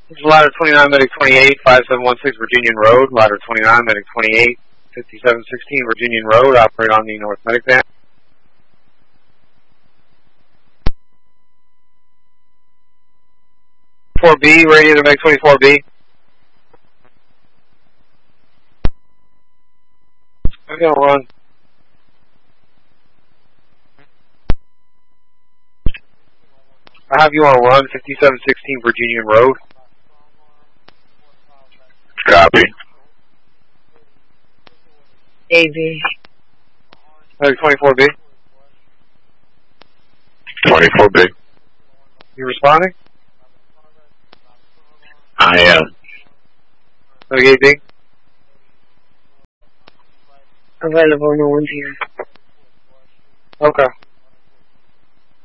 This is Ladder 29, Medic 28, 5716 Virginian Road. Ladder 29, Medic 28, 5716 Virginian Road. Operate on the North Medic van. 4B, radio to Medic 24B. I'm going to run. I have you on run, 5716 Virginian Road. Copy. AB. Medic 24B. 24B. You responding? I am. Medic AB. Available, no one's here. Okay.